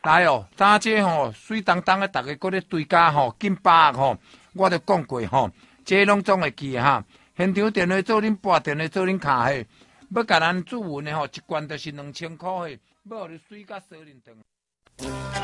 哎哟，打这吼水当当的，大家搁咧追加吼金巴吼，我都讲过吼，这拢总会记哈。现场电话做恁拨，电话做恁卡嘿，要甲咱主文的吼，一罐就是2000块嘿，要互你水甲烧恁顿。